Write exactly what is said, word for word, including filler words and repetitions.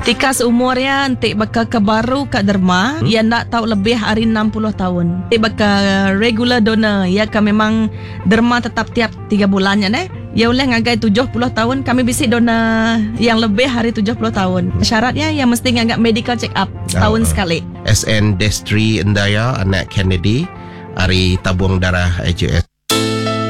Tika seumur ya, nanti bakal ke baru kat derma, hmm? yang nak tahu lebih hari enam puluh tahun. Nanti bakal regular donor, ya kan memang derma tetap tiap tiga bulannya ne. Ya oleh ngagai tujuh puluh tahun, kami bisik donor yang lebih hari tujuh puluh tahun. Syaratnya yang mesti ngagak medical check up setahun oh, sekali. S N Destri Endaya, anak Kennedy, hari tabung darah A J S.